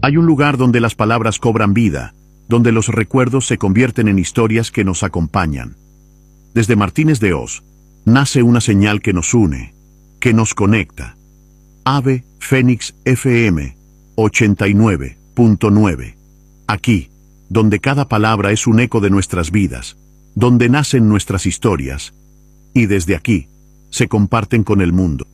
Hay un lugar donde las palabras cobran vida, donde los recuerdos se convierten en historias que nos acompañan. Desde Martínez de Oz, nace una señal que nos une, que nos conecta. Ave Fénix FM 89.9. Aquí, donde cada palabra es un eco de nuestras vidas, donde nacen nuestras historias, y desde aquí, se comparten con el mundo.